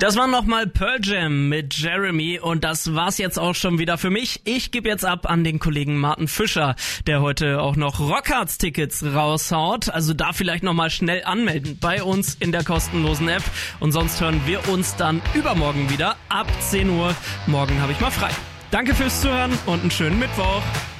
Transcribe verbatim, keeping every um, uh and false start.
Das war nochmal Pearl Jam mit Jeremy und das war's jetzt auch schon wieder für mich. Ich gebe jetzt ab an den Kollegen Martin Fischer, der heute auch noch Rockharz-Tickets raushaut. Also da vielleicht nochmal schnell anmelden bei uns in der kostenlosen App. Und sonst hören wir uns dann übermorgen wieder ab zehn Uhr. Morgen habe ich mal frei. Danke fürs Zuhören und einen schönen Mittwoch.